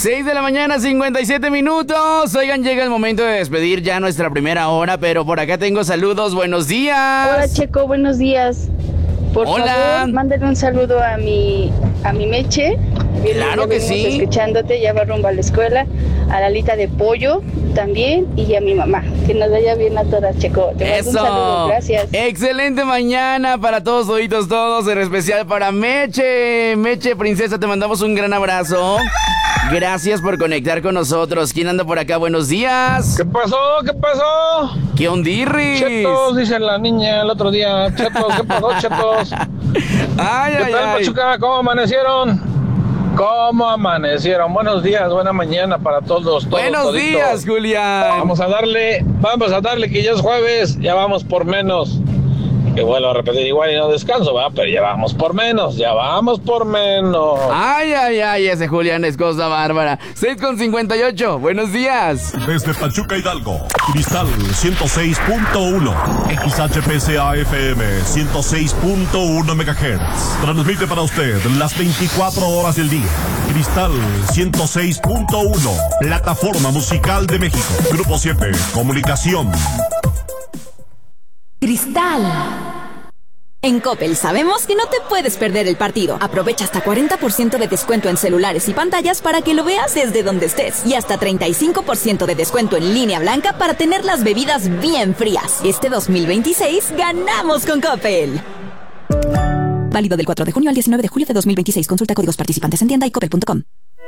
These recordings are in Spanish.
6 de la mañana, 57 minutos. Oigan, llega el momento de despedir ya nuestra primera hora, pero por acá tengo saludos. Buenos días. Hola, Checo, buenos días. Por favor, mándale un saludo a mi Meche. Claro que sí. Escuchándote, ya va rumbo a la escuela. A Lalita de Pollo también y a mi mamá. Que nos vaya bien a todas, Checo. Te mando un saludo, gracias. Excelente mañana para todos, toditos, todos. En especial para Meche. Meche, princesa, te mandamos un gran abrazo. Gracias por conectar con nosotros. ¿Quién anda por acá? Buenos días. ¿Qué pasó? ¿Qué pasó? ¿Qué ondirris? Chetos, dice la niña el otro día. Chetos, ¿qué pasó, chetos? ¿Qué tal, Pachuca? ¿Cómo amanecieron? ¿Cómo amanecieron? Buenos días, buena mañana para todos. Buenos toditos. días, Julián. Vamos a darle que ya es jueves, ya vamos por menos. Que vuelvo a repetir, igual y no descanso, ¿verdad? Pero ya vamos por menos. Ay, ese Julián es cosa bárbara. 6:58, buenos días. Desde Pachuca, Hidalgo, Cristal 106.1, XHPCA FM 106.1 MHz. Transmite para usted las 24 horas del día. Cristal 106.1, plataforma musical de México. Grupo 7, comunicación. Cristal. En Coppel sabemos que no te puedes perder el partido. Aprovecha hasta 40% de descuento en celulares y pantallas para que lo veas desde donde estés. Y hasta 35% de descuento en línea blanca para tener las bebidas bien frías. Este 2026 ganamos con Coppel. Válido del 4 de junio al 19 de julio de 2026. Consulta códigos participantes en tienda y coppel.com.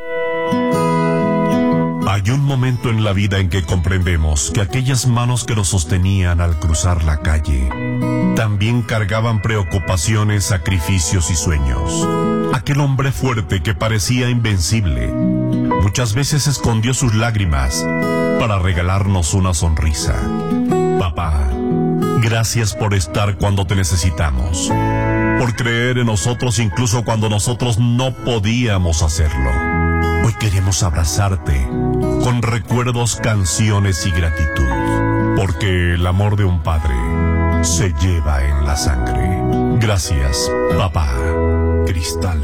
Hay un momento en la vida en que comprendemos que aquellas manos que nos sostenían al cruzar la calle también cargaban preocupaciones, sacrificios y sueños. Aquel hombre fuerte que parecía invencible muchas veces escondió sus lágrimas para regalarnos una sonrisa. Papá, gracias por estar cuando te necesitamos, por creer en nosotros incluso cuando nosotros no podíamos hacerlo. Hoy queremos abrazarte con recuerdos, canciones y gratitud, porque el amor de un padre se lleva en la sangre. Gracias, papá. Cristal.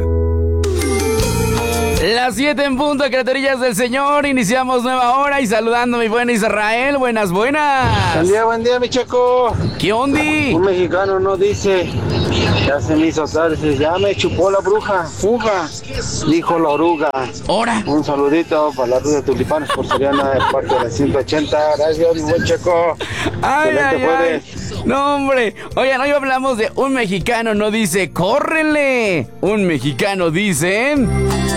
Las 7 en punto, criaturillas del Señor. Iniciamos nueva hora y saludando a mi buen Israel. Buenas. Buen día, mi Checo. ¿Qué ondi? Un mexicano no dice, ya se me hizo tarde, ya me chupó la bruja, fuga, dijo la oruga. ¡Hora! Un saludito para la ruta de tulipanes por Soriana de parte de la 180. Gracias, mi buen Checo. Ay. No, hombre. Oigan, hoy hablamos de un mexicano no dice, ¡córrele! Un mexicano dice...